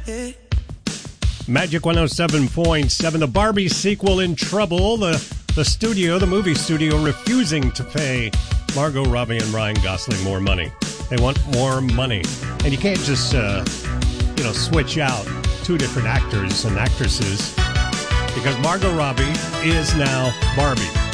Magic 107.7, the Barbie sequel in trouble. The movie studio, refusing to pay Margot Robbie and Ryan Gosling more money. They want more money. And you can't just, switch out two different actors and actresses, because Margot Robbie is now Barbie.